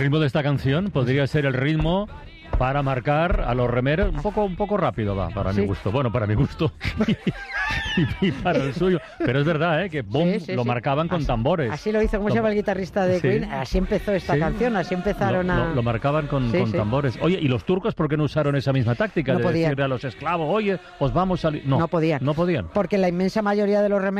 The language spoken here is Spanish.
ritmo de esta canción podría ser el ritmo para marcar a los remeros un poco rápido, va, para mi gusto. Bueno, para mi gusto y para el suyo. Pero es verdad, que lo marcaban con tambores. Así lo hizo, ¿cómo se llama el guitarrista de Queen? Así empezó esta canción, así empezaron lo marcaban con tambores. Oye, ¿y los turcos por qué no usaron esa misma táctica de decirle a los esclavos, oye, os vamos a... No podían. No podían. Porque la inmensa mayoría de los remeros